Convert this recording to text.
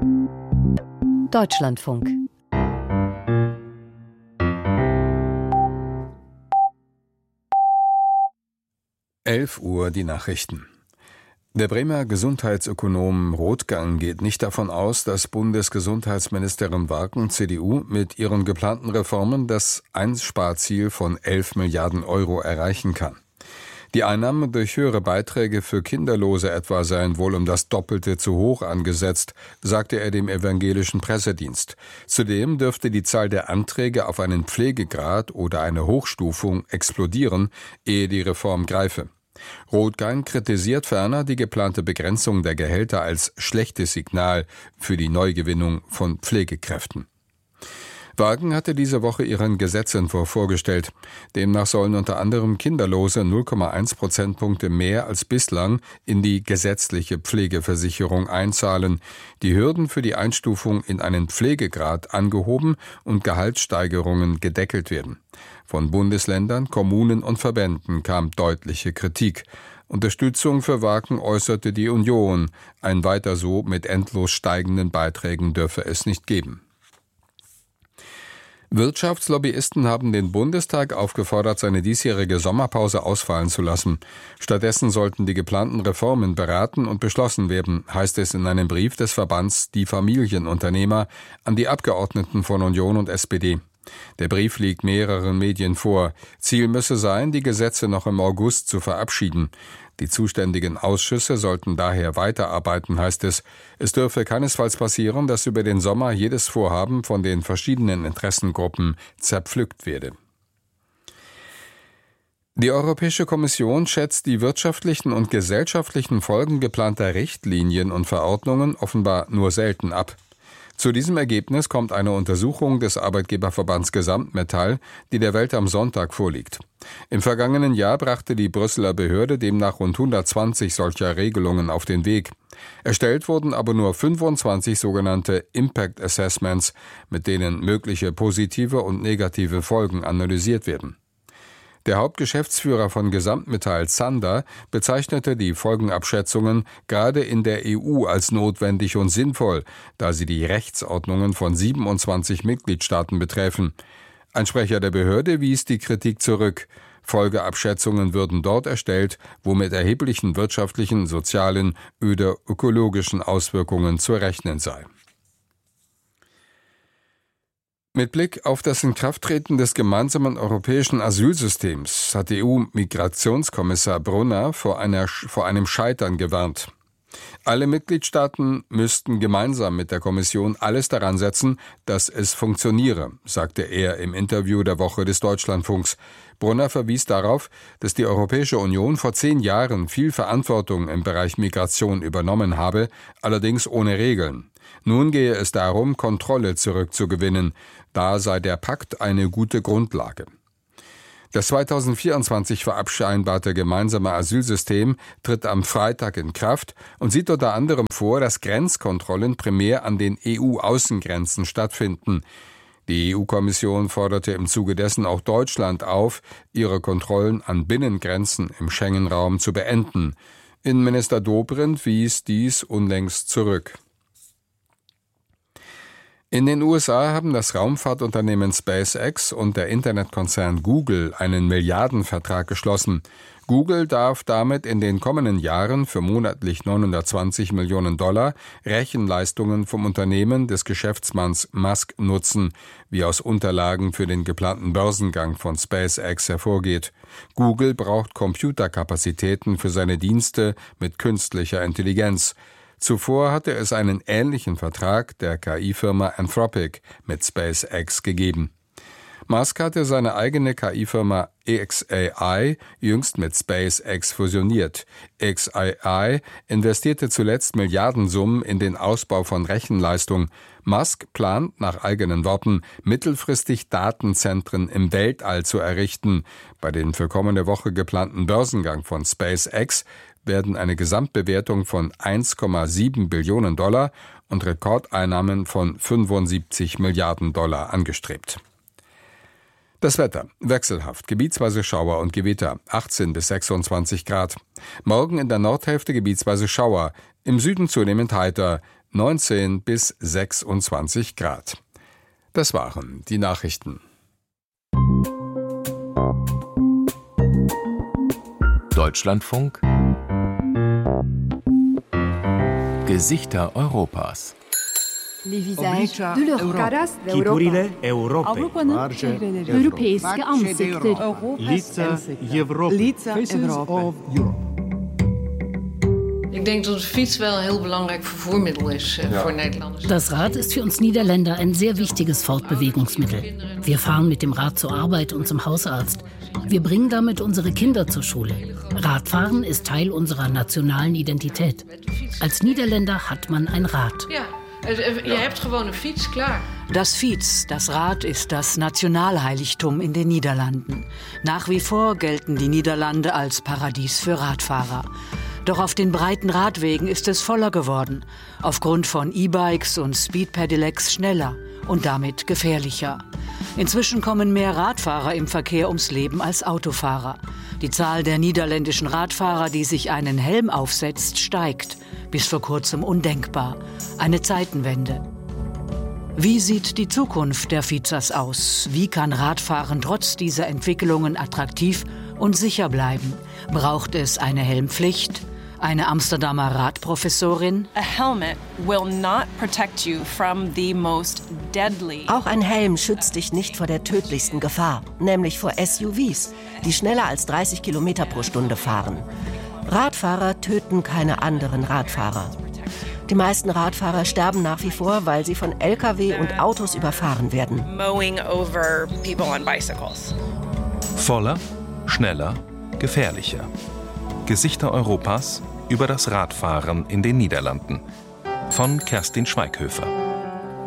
Deutschlandfunk. Uhr die Nachrichten. Der Bremer Gesundheitsökonom Rothgang geht nicht davon aus, dass Bundesgesundheitsministerin Warken, CDU, mit ihren geplanten Reformen das Einsparziel von 11 Milliarden Euro erreichen kann. Die Einnahmen durch höhere Beiträge für Kinderlose etwa seien wohl um das Doppelte zu hoch angesetzt, sagte er dem evangelischen Pressedienst. Zudem dürfte die Zahl der Anträge auf einen Pflegegrad oder eine Hochstufung explodieren, ehe die Reform greife. Rothgang kritisiert ferner die geplante Begrenzung der Gehälter als schlechtes Signal für die Neugewinnung von Pflegekräften. Warken hatte diese Woche ihren Gesetzentwurf vorgestellt. Demnach sollen unter anderem Kinderlose 0,1 Prozentpunkte mehr als bislang in die gesetzliche Pflegeversicherung einzahlen, die Hürden für die Einstufung in einen Pflegegrad angehoben und Gehaltssteigerungen gedeckelt werden. Von Bundesländern, Kommunen und Verbänden kam deutliche Kritik. Unterstützung für Warken äußerte die Union. Ein Weiter so mit endlos steigenden Beiträgen dürfe es nicht geben. Wirtschaftslobbyisten haben den Bundestag aufgefordert, seine diesjährige Sommerpause ausfallen zu lassen. Stattdessen sollten die geplanten Reformen beraten und beschlossen werden, heißt es in einem Brief des Verbands Die Familienunternehmer an die Abgeordneten von Union und SPD. Der Brief liegt mehreren Medien vor. Ziel müsse sein, die Gesetze noch im August zu verabschieden. Die zuständigen Ausschüsse sollten daher weiterarbeiten, heißt es. Es dürfe keinesfalls passieren, dass über den Sommer jedes Vorhaben von den verschiedenen Interessengruppen zerpflückt werde. Die Europäische Kommission schätzt die wirtschaftlichen und gesellschaftlichen Folgen geplanter Richtlinien und Verordnungen offenbar nur selten ab. Zu diesem Ergebnis kommt eine Untersuchung des Arbeitgeberverbands Gesamtmetall, die der Welt am Sonntag vorliegt. Im vergangenen Jahr brachte die Brüsseler Behörde demnach rund 120 solcher Regelungen auf den Weg. Erstellt wurden aber nur 25 sogenannte Impact Assessments, mit denen mögliche positive und negative Folgen analysiert werden. Der Hauptgeschäftsführer von Gesamtmetall, Zander, bezeichnete die Folgenabschätzungen gerade in der EU als notwendig und sinnvoll, da sie die Rechtsordnungen von 27 Mitgliedstaaten betreffen. Ein Sprecher der Behörde wies die Kritik zurück. Folgeabschätzungen würden dort erstellt, wo mit erheblichen wirtschaftlichen, sozialen oder ökologischen Auswirkungen zu rechnen sei. Mit Blick auf das Inkrafttreten des gemeinsamen europäischen Asylsystems hat EU-Migrationskommissar Brunner vor einem Scheitern gewarnt. Alle Mitgliedstaaten müssten gemeinsam mit der Kommission alles daran setzen, dass es funktioniere, sagte er im Interview der Woche des Deutschlandfunks. Brunner verwies darauf, dass die Europäische Union vor 10 Jahren viel Verantwortung im Bereich Migration übernommen habe, allerdings ohne Regeln. Nun gehe es darum, Kontrolle zurückzugewinnen. Da sei der Pakt eine gute Grundlage. Das 2024 verabscheinbarte gemeinsame Asylsystem tritt am Freitag in Kraft und sieht unter anderem vor, dass Grenzkontrollen primär an den EU-Außengrenzen stattfinden. Die EU-Kommission forderte im Zuge dessen auch Deutschland auf, ihre Kontrollen an Binnengrenzen im Schengen-Raum zu beenden. Innenminister Dobrindt wies dies unlängst zurück. In den USA haben das Raumfahrtunternehmen SpaceX und der Internetkonzern Google einen Milliardenvertrag geschlossen. Google darf damit in den kommenden Jahren für monatlich $920 Millionen Rechenleistungen vom Unternehmen des Geschäftsmanns Musk nutzen, wie aus Unterlagen für den geplanten Börsengang von SpaceX hervorgeht. Google braucht Computerkapazitäten für seine Dienste mit künstlicher Intelligenz. Zuvor hatte es einen ähnlichen Vertrag der KI-Firma Anthropic mit SpaceX gegeben. Musk hatte seine eigene KI-Firma xAI jüngst mit SpaceX fusioniert. xAI investierte zuletzt Milliardensummen in den Ausbau von Rechenleistung. Musk plant nach eigenen Worten, mittelfristig Datenzentren im Weltall zu errichten. Bei den für kommende Woche geplanten Börsengang von SpaceX werden eine Gesamtbewertung von $1,7 Billionen und Rekordeinnahmen von $75 Milliarden angestrebt. Das Wetter: wechselhaft, gebietsweise Schauer und Gewitter, 18 bis 26 Grad. Morgen in der Nordhälfte gebietsweise Schauer, im Süden zunehmend heiter, 19 bis 26 Grad. Das waren die Nachrichten. Deutschlandfunk Gesichter Europas. Les visages de l'Europe. Chipurile Europei. Europeiske ansikter. Лица Европы. Ik denk dat de fiets wel een heel belangrijk vervoermiddel is voor Nederlanders. Das Rad ist für uns Niederländer ein sehr wichtiges Fortbewegungsmittel. Wir fahren mit dem Rad zur Arbeit und zum Hausarzt. Wir bringen damit unsere Kinder zur Schule. Radfahren ist Teil unserer nationalen Identität. Als Niederländer hat man ein Rad. Ja, je hebt gewoon een fiets, klaar. Das Fiets, das Rad, ist das Nationalheiligtum in den Niederlanden. Nach wie vor gelten die Niederlande als Paradies für Radfahrer. Doch auf den breiten Radwegen ist es voller geworden. Aufgrund von E-Bikes und Speed-Pedelecs schneller und damit gefährlicher. Inzwischen kommen mehr Radfahrer im Verkehr ums Leben als Autofahrer. Die Zahl der niederländischen Radfahrer, die sich einen Helm aufsetzt, steigt. Bis vor kurzem undenkbar. Eine Zeitenwende. Wie sieht die Zukunft der Fietsers aus? Wie kann Radfahren trotz dieser Entwicklungen attraktiv und sicher bleiben? Braucht es eine Helmpflicht? Eine Amsterdamer Radprofessorin. Auch ein Helm schützt dich nicht vor der tödlichsten Gefahr, nämlich vor SUVs, die schneller als 30 Kilometer pro Stunde fahren. Radfahrer töten keine anderen Radfahrer. Die meisten Radfahrer sterben nach wie vor, weil sie von Lkw und Autos überfahren werden. Voller, schneller, gefährlicher. Gesichter Europas über das Radfahren in den Niederlanden. Von Kerstin Schweighöfer.